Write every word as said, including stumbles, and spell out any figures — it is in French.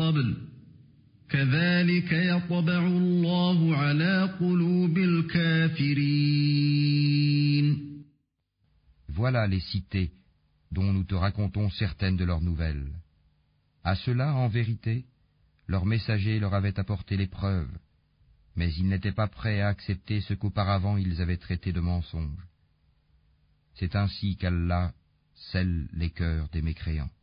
قبل كذلك يطبع الله على قلوب الكافرين. Voilà les cités dont nous te racontons certaines de leurs nouvelles. À cela, en vérité, leurs messagers leur avaient apporté les preuves, mais ils n'étaient pas prêts à accepter ce qu'auparavant ils avaient traité de mensonge. C'est ainsi qu'Allah scelle les cœurs des mécréants.